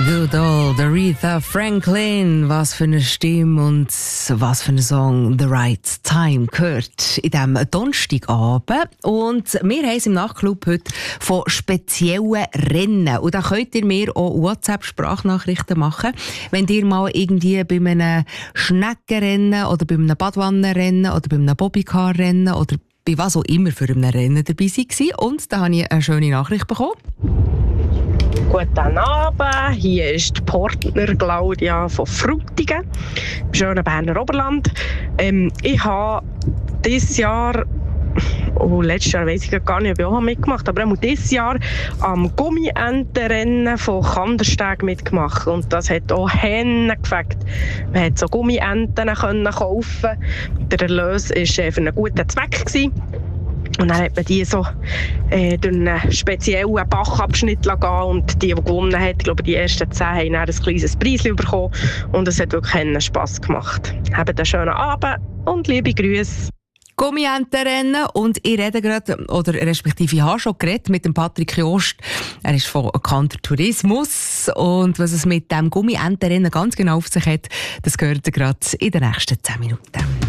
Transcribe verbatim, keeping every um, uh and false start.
Good old Aretha Franklin, was für eine Stimme und was für ein Song The Right Time gehört in diesem Donnerstagabend. Und wir haben es im Nachtclub heute von speziellen Rennen. Und da könnt ihr mir auch WhatsApp-Sprachnachrichten machen, wenn ihr mal irgendwie bei einem Schneckenrennen oder bei einem Badwannenrennen oder bei einem Bobbycar-Rennen oder bei was auch immer für einem Rennen dabei war. Und da habe ich eine schöne Nachricht bekommen. Guten Abend, hier ist die Partner Claudia von Frutigen, im schönen Berner Oberland. Ähm, ich habe dieses Jahr, oh, letztes Jahr weiss ich gar nicht, ob ich auch mitgemacht habe, aber dieses Jahr am Gummientenrennen von Kandersteg mitgemacht. Und das hat auch Hennen gefällt. Man konnte so Gummienten kaufen. Der Erlös war für einen guten Zweck gewesen. Und dann hat man die so äh, durch einen speziellen Bachabschnitt gehen und die, die gewonnen haben, ich glaube die ersten zehn, haben dann ein kleines Preis bekommen und es hat wirklich einen Spass gemacht. Habt einen schönen Abend und liebe Grüße. Gummientenrennen und ich rede gerade, oder respektive ich habe schon geredet mit dem Patrick Jost. Er ist von Kanter Tourismus und was es mit dem Gummientenrennen ganz genau auf sich hat, das gehört ihr gerade in den nächsten zehn Minuten.